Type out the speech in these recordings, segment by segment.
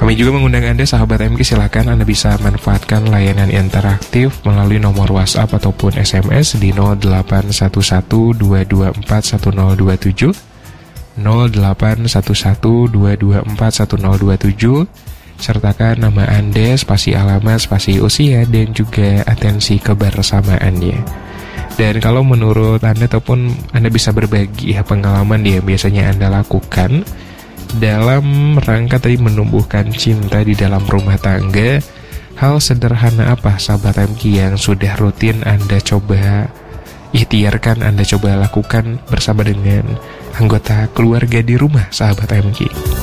Kami juga mengundang Anda sahabat MG, silakan Anda bisa manfaatkan layanan interaktif melalui nomor WhatsApp ataupun SMS di 0811-224-1027, 0811-224-1027, sertakan nama Anda, spasi alamat, spasi usia, dan juga atensi kebersamaannya. Dan kalau menurut Anda ataupun Anda bisa berbagi pengalaman yang biasanya Anda lakukan dalam rangka tadi menumbuhkan cinta di dalam rumah tangga, hal sederhana apa sahabat MQ yang sudah rutin Anda coba ikhtiarkan, Anda coba lakukan bersama dengan anggota keluarga di rumah sahabat MQ?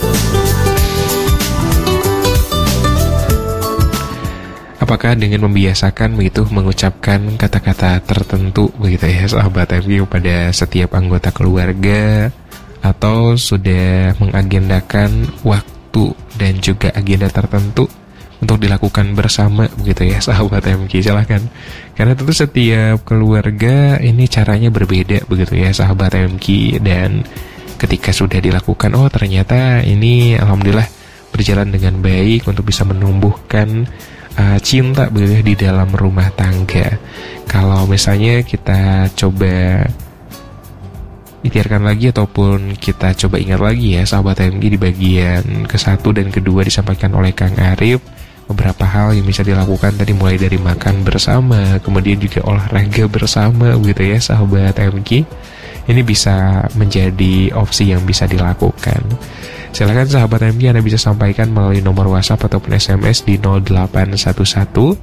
Apakah dengan membiasakan begitu mengucapkan kata-kata tertentu begitu ya sahabat MQ pada setiap anggota keluarga, atau sudah mengagendakan waktu dan juga agenda tertentu untuk dilakukan bersama begitu ya sahabat MQ? Silahkan, karena tentu setiap keluarga ini caranya berbeda begitu ya sahabat MQ. Dan ketika sudah dilakukan, oh ternyata ini alhamdulillah berjalan dengan baik untuk bisa menumbuhkan cinta begitu ya di dalam rumah tangga. Kalau misalnya kita coba ikhtiarkan lagi ataupun kita coba ingat lagi ya sahabat MG, di bagian ke-1 dan ke-2 disampaikan oleh Kang Arif beberapa hal yang bisa dilakukan tadi, mulai dari makan bersama, kemudian juga olahraga bersama begitu ya sahabat MG. Ini bisa menjadi opsi yang bisa dilakukan. Silakan sahabat MG, Anda bisa sampaikan melalui nomor WhatsApp ataupun SMS di 0811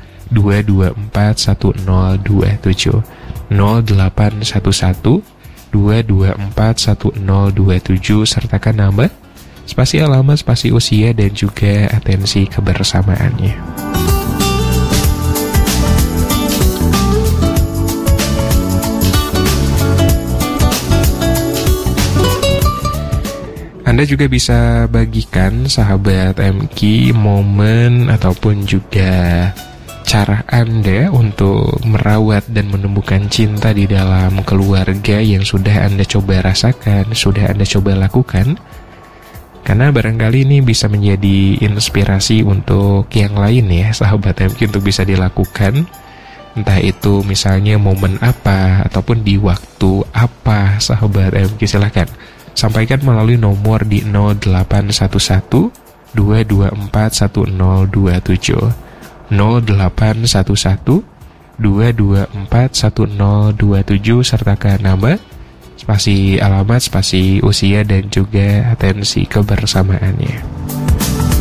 224 1027, 0811 224 1027, sertakan nama, spasi alamat, spasi usia, dan juga atensi kebersamaannya. Anda juga bisa bagikan sahabat MQ momen ataupun juga cara Anda untuk merawat dan menumbuhkan cinta di dalam keluarga yang sudah Anda coba rasakan, sudah Anda coba lakukan. Karena barangkali ini bisa menjadi inspirasi untuk yang lain ya sahabat MQ untuk bisa dilakukan. Entah itu misalnya momen apa ataupun di waktu apa sahabat MQ, silahkan sampaikan melalui nomor di 0811 224 1027, 0811 224 1027, sertakan nama, spasi alamat, spasi usia, dan juga atensi kebersamaannya.